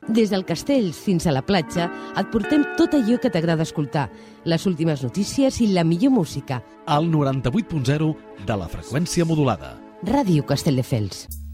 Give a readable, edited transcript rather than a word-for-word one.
Des del Castells fins a la platja et portem tot allò que t'agrada escoltar, les últimes notícies i la millor música. Al 98.0 de la freqüència modulada. Ràdio Castelldefels.